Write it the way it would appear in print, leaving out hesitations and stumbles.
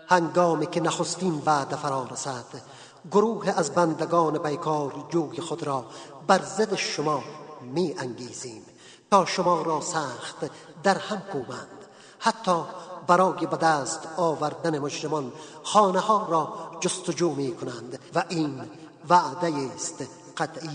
هنگامی که نخستین وعده فرا رسد، گروه از بندگان پیکار جوی خود را بر ضد شما می انگیزیم تا شما را سخت در هم کوبند، حتی برای به دست آوردن مجرمان خانه ها را جستجو می کنند و این وعده است قطعی.